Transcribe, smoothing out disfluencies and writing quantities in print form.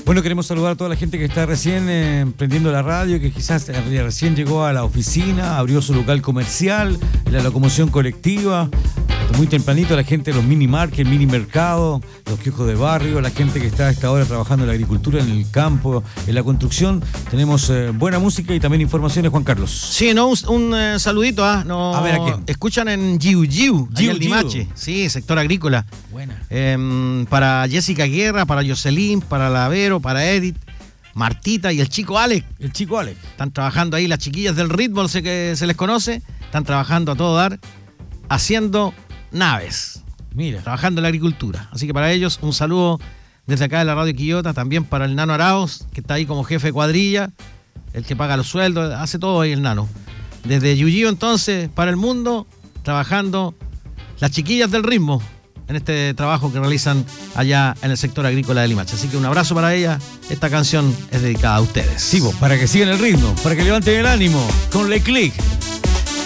Bueno, queremos saludar a toda la gente que está recién prendiendo la radio, que quizás recién llegó a la oficina, abrió su local comercial, la locomoción colectiva. Muy tempranito la gente de los mini market, mini mercado, los kioscos de barrio, la gente que está a esta hora trabajando en la agricultura, en el campo, en la construcción. Tenemos buena música y también informaciones, Juan Carlos. Sí, no, un saludito, A ver, ¿a quién? Escuchan en Giu Giu, allá en Limache. Sí, sector agrícola. Buena. Para Jessica Guerra, para Jocelyn, para Lavero, para Edith, Martita y el chico Alex. El chico Alex. Están trabajando ahí las chiquillas del ritmo, sé que se les conoce. Están trabajando a todo dar, haciendo naves. Mira. Trabajando en la agricultura. Así que para ellos, un saludo desde acá de la Radio Quillota, también para el Nano Arauz, que está ahí como jefe de cuadrilla, el que paga los sueldos, hace todo ahí el Nano. Desde Yuyío, entonces, para el mundo, trabajando las chiquillas del ritmo en este trabajo que realizan allá en el sector agrícola de Limache. Así que un abrazo para ellas. Esta canción es dedicada a ustedes. Sí, vos, para que sigan el ritmo, para que levanten el ánimo con Le Click.